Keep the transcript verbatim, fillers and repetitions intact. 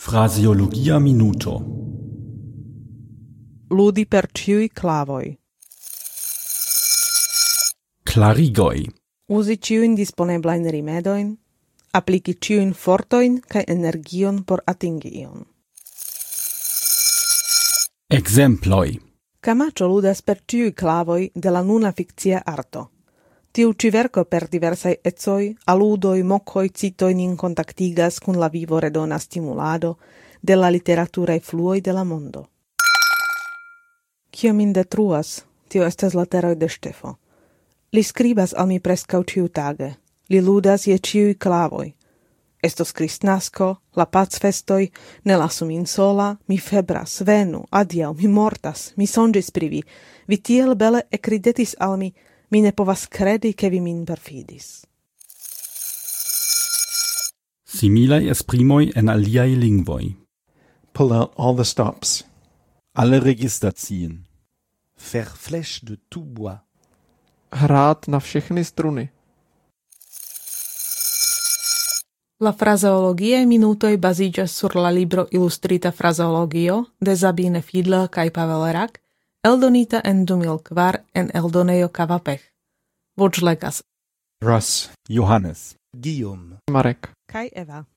Fraseologia minuto. Ludi per ĉiuj klavoj. Klarigoj. Uzi ĉiujn disponeblajn rimedojn, apliki ĉiujn fortojn kaj energion por atingi ion. Ekzemploj. Camacho ludas per ĉiuj klavoj de la nuna fikcia arto. Tiu ĉi verko per diversaj ecoj, aludoj, mokoj, citoj nin kontaktigas kun la vivo redona stimulado de la literaturaj fluoj de la mondo. Kio min detruas, tio estas lateroj de Ŝtefo. Li skribas al mi preskaŭ ĉiutage. Li ludas je ĉiuj klavoj. Estos Kristnasko, la pacfestoj, ne lasu min sola, mi febras, venu, adiaŭ, mi mortas, mi sonĝis pri vi. Vi tiel bele ekridetis al mi, mi ne povas kredi, ke vi min perfidis. Similaj esprimoj en aliaj lingvoj. Pull out all the stops. Alle Register ziehen. Faire flèche de tout bois. Hrát na všechny struny. La frazeologiae minutoj baziĝas sur la libro Ilustrita frazeologio de Sabine Fiedler kaj Pavel Rak, eldonita en du mil kvar en eldonejo Kavapech. Voĉlegas Ross, Johannes. Guillaume. Marek. kaj Eva.